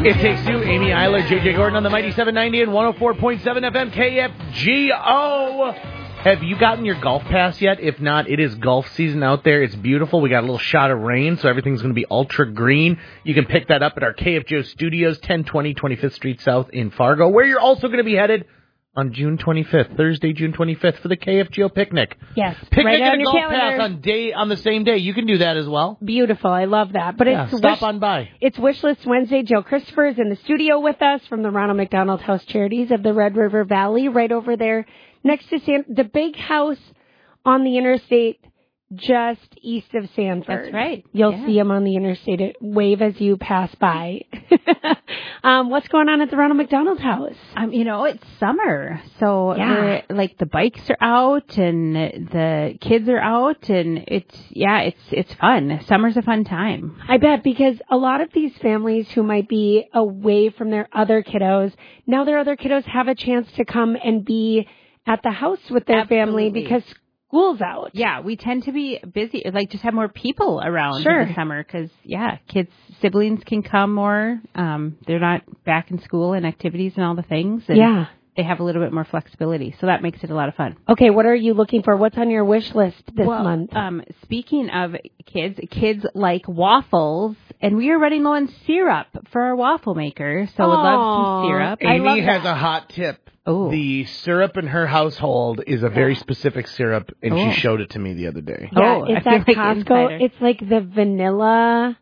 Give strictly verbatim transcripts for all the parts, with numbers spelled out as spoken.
It Takes Two, Amy Eiler, J J Gordon on the Mighty seven ninety and one oh four point seven F M K F G O. Have you gotten your golf pass yet? If not, it is golf season out there. It's beautiful. We got a little shot of rain, so everything's going to be ultra green. You can pick that up at our K F G O studios, ten twenty twenty-fifth Street South in Fargo, where you're also going to be headed on June twenty-fifth, Thursday, June twenty-fifth, for the K F G O picnic. Yes. Picnic right and a on golf calendar. pass on day on the same day. You can do that as well. Beautiful. I love that. But Yeah, it's stop wish, on by. It's Wish List Wednesday. Joe Christopher is in the studio with us from the Ronald McDonald House Charities of the Red River Valley, right over there next to San, the big house on the interstate just east of Sanford. That's right. You'll yeah. see him on the interstate. Wave as you pass by. um, what's going on at the Ronald McDonald House? Um, you know, it's summer, so Yeah. we're, like the bikes are out and the kids are out, and it's yeah, it's it's fun. Summer's a fun time. I bet, because a lot of these families who might be away from their other kiddos, now their other kiddos have a chance to come and be at the house with their family Absolutely. because school's out. Yeah, we tend to be busy, like just have more people around Sure. in the summer because, yeah, kids, siblings can come more. Um, they're not back in school and activities and all the things. And Yeah. they have a little bit more flexibility, so that makes it a lot of fun. Okay, what are you looking for? What's on your wish list this well, month? Um, speaking of kids, kids like waffles, and we are running low on syrup for our waffle maker, so we'd love Aw. some syrup. I love Amy has that. a hot tip. Oh. The syrup in her household is a very specific syrup, and Oh. she showed it to me the other day. yeah, oh, I it's feel at like Costco. insider. It's like the vanilla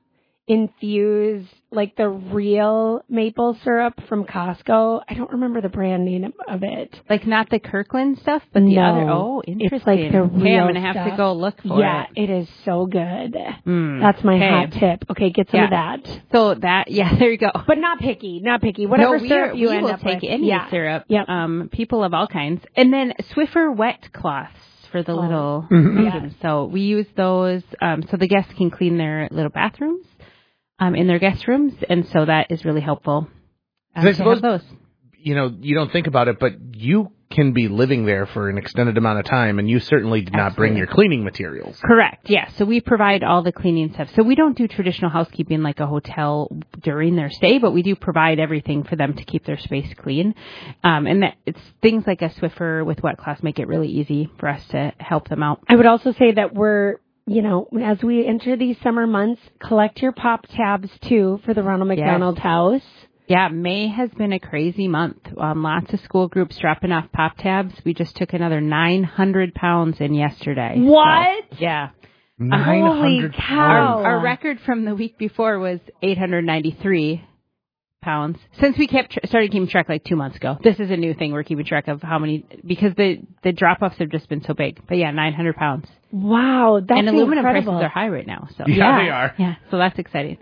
infused, like the real maple syrup from Costco. I don't remember the brand name of it. Like not the Kirkland stuff, but the No. other. Oh, It's interesting. like the okay, real I'm gonna have stuff. to go look for Yeah, it. it is so good. Mm, That's my okay. hot tip. Okay, get some Yeah. of that. So that, yeah, there you go. But not picky, not picky. Whatever no, we syrup are, you we end will up take with. any yeah. syrup. Yep. Um, people of all kinds, and then Swiffer wet cloths for the Oh. little Mhm. bedrooms. So we use those um, so the guests can clean their little bathrooms um, in their guest rooms, and so that is really helpful. Um, So I to suppose- have those. You know, you don't think about it, but you can be living there for an extended amount of time, and you certainly did not bring Absolutely. your cleaning materials. Correct. Yeah. So we provide all the cleaning stuff. So we don't do traditional housekeeping like a hotel during their stay, but we do provide everything for them to keep their space clean. Um, and that it's things like a Swiffer with wet cloths make it really easy for us to help them out. I would also say that we're, you know, as we enter these summer months, collect your pop tabs too for the Ronald McDonald House. Yeah, May has been a crazy month. Um, lots of school groups dropping off pop tabs. We just took another nine hundred pounds in yesterday. What? So, yeah. nine hundred Holy cow. Our, our record from the week before was eight hundred ninety-three pounds. Since we kept tr- started keeping track like two months ago. This is a new thing. We're keeping track of how many, because the, the drop-offs have just been so big. But yeah, nine hundred pounds. Wow, that's and aluminum incredible. prices are high right now. So Yeah, Yeah. they are. yeah, so that's exciting.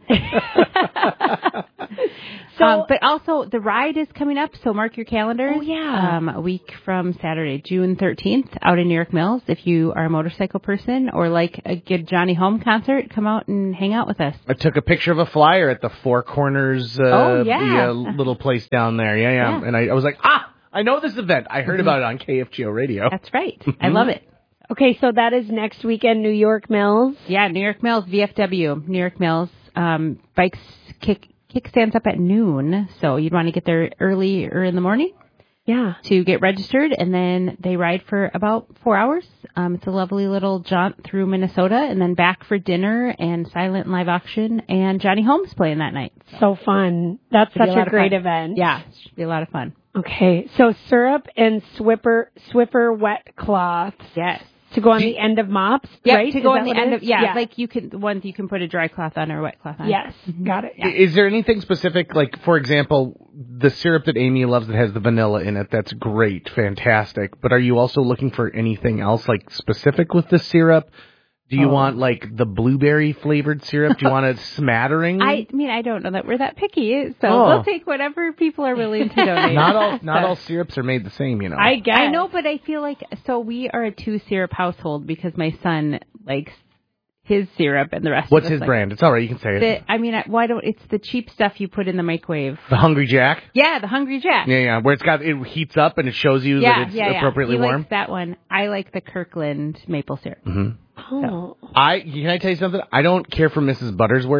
So, um, but also the ride is coming up, so mark your calendars. Oh, yeah. Um, a week from Saturday, June thirteenth, out in New York Mills. If you are a motorcycle person or like a good Johnny Home concert, come out and hang out with us. I took a picture of a flyer at the Four Corners, uh, Oh, yeah. the uh, little place down there. Yeah, yeah, Yeah. And I, I was like, ah, I know this event. I heard about it on K F G O radio. That's right. I love it. okay, so that is next weekend, New York Mills. Yeah, New York Mills, V F W, New York Mills. Um, bikes kick kick stands up at noon, so you'd want to get there early or in the morning Yeah. to get registered, and then they ride for about four hours. Um, it's a lovely little jaunt through Minnesota, and then back for dinner and silent live auction, and Johnny Holmes playing that night. So fun. That's Should be such a a lot of great fun. event. Yeah, it should be a lot of fun. Okay, so syrup and Swiffer Swiffer wet cloths Yes. to go on the end of mops, Yeah, right? to Is go that on the what it end is? of, yeah, like you can, the ones you can put a dry cloth on or a wet cloth on. Yes, got it. I- Is there anything specific, like, for example, the syrup that Amy loves that has the vanilla in it? That's great, fantastic. But are you also looking for anything else, like, specific with the syrup? Do you Oh. want, like, the blueberry flavored syrup? Do you want a smattering? I mean, I don't know that we're that picky, so Oh. we'll take whatever people are willing to donate. Not all, not So- all syrups are made the same, you know. I guess. I know, but I feel like, so we are a two syrup household because my son likes his syrup and the rest What's of us his like- brand? It's all right. You can say it. The, I mean, I- why don't, it's the cheap stuff you put in the microwave. The Hungry Jack. Yeah, the Hungry Jack. Yeah, yeah. Where it's got it heats up and it shows you yeah, that it's yeah, yeah. appropriately He warm. likes that one. I like the Kirkland maple syrup. hmm Oh. I can I tell you something? I don't care for Missus Buttersworth,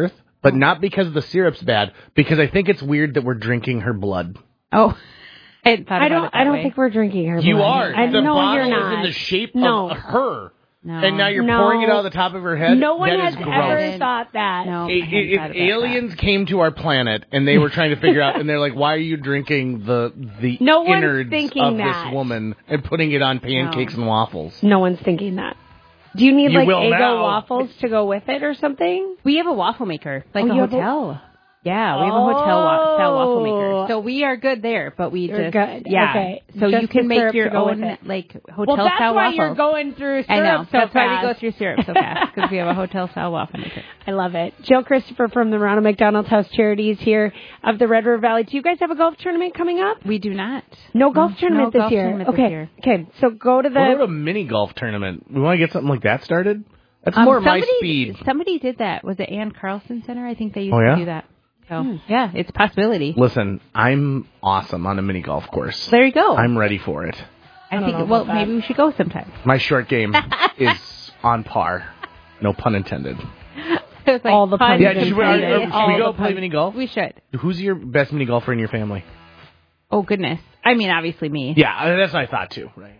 But not because the syrup's bad, because I think it's weird that we're drinking her blood. Oh, I hadn't thought I about don't. it that I don't way. think we're drinking her blood. You are. I the know bottle you're is not. in the shape no. of her. No. And now you're No. pouring it out of the top of her head? No one That has is gross. ever thought that. No, I I- hadn't If thought about aliens that. came to our planet and they were trying to figure out, and they're like, "Why are you drinking the the No one's innards thinking of that. this woman and putting it on pancakes No. and waffles?" No one's thinking that. Do you need You like will Eggo now. waffles to go with it or something? We have a waffle maker, like Oh, a you have a- hotel. Yeah, we have a hotel wa- style waffle Oh. maker, so we are good there. But we You're just good. yeah. Okay. So Just you can the make syrup your to go with own it. like hotel Well, that's style why waffles. you're going through syrup I know. so That's fast. why we go through syrup so fast because we have a hotel style waffle maker. I love it. Jill Christopher from the Ronald McDonald House Charities here of the Red River Valley. Do you guys have a golf tournament coming up? We do not. No golf No, tournament no this golf year. tournament this okay. year. Okay. So go to the. We'll go to a mini golf tournament. We want to get something like that started? That's Um, more my somebody, speed. Somebody did that. Was it Ann Carlson Center? I think they used Oh, yeah? to do that. So yeah, it's a possibility. Listen, I'm awesome on a mini golf course. There you go. I'm ready for it. I, I don't think. know Well, about that. maybe we should go sometime. My short game is on par. No pun intended. It was like All the fun puns Yeah, to should we, play. are- are- should All we the go play puns. mini golf? We should. Who's your best mini golfer in your family? Oh goodness. I mean, obviously me. Yeah, uh, that's what I thought too. Right.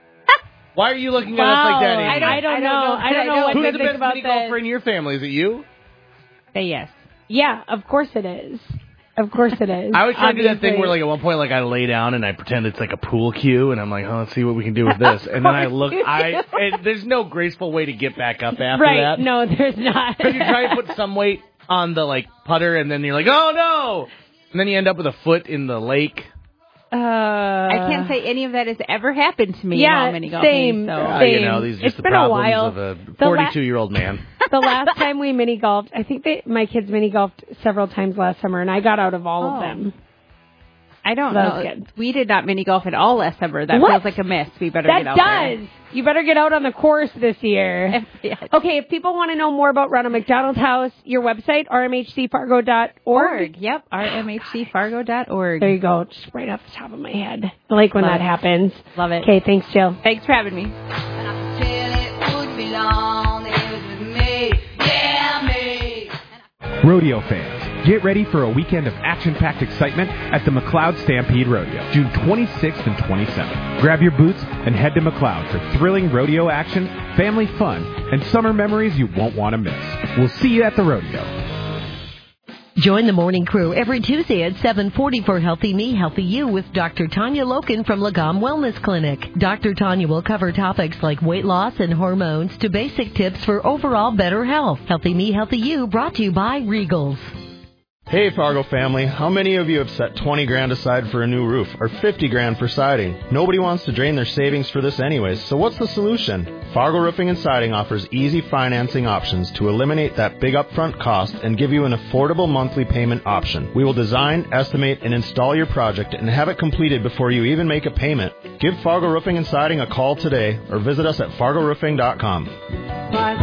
Why are you looking at us Wow. like that, Amy? I don't, I don't know. I don't know what Who's to the think best about mini this. golfer in your family? Is it you? Say yes. Yeah, of course it is. Of course it is. I always try to do that thing Obviously. where, like, at one point, like, I lay down and I pretend it's like a pool cue, and I'm like, oh, let's see what we can do with this. And then I look, you I do. and there's no graceful way to get back up after Right. that. No, there's not. Because you try to put some weight on the, like, putter, and then you're like, oh, no! And then you end up with a foot in the lake. Uh, I can't say any of that has ever happened to me Yeah, while mini golfing. same. So. Uh, Same. you know, these are just It's the been a problems while. of a The la- forty-two-year-old man. The last time we mini golfed, I think they, my kids mini golfed several times last summer, and I got out of all Oh. of them. I don't That know. was good. We did not mini golf at all last summer. That What? feels like a miss. We better That get out does. You better get out on the course this year. there. Yes. Okay, if people want to know more about Ronald McDonald House, your website, r m h c fargo dot org. Org. Yep. r m h c fargo dot org. There you go, just right off the top of my head. I like when Love that it. happens. Love it. Okay, thanks, Jill. Thanks for having me. And I could tell it would be long, it was with me, yeah, me. Rodeo fans, get ready for a weekend of action-packed excitement at the McLeod Stampede Rodeo, June twenty-sixth and twenty-seventh. Grab your boots and head to McLeod for thrilling rodeo action, family fun, and summer memories you won't want to miss. We'll see you at the rodeo. Join the morning crew every Tuesday at seven forty for Healthy Me, Healthy You with Doctor Tanya Loken from Lagom Wellness Clinic. Doctor Tanya will cover topics like weight loss and hormones to basic tips for overall better health. Healthy Me, Healthy You brought to you by Regals. Hey Fargo family, how many of you have set twenty grand aside for a new roof or fifty grand for siding? Nobody wants to drain their savings for this anyways, so what's the solution? Fargo Roofing and Siding offers easy financing options to eliminate that big upfront cost and give you an affordable monthly payment option. We will design, estimate, and install your project and have it completed before you even make a payment. Give Fargo Roofing and Siding a call today or visit us at fargo roofing dot com.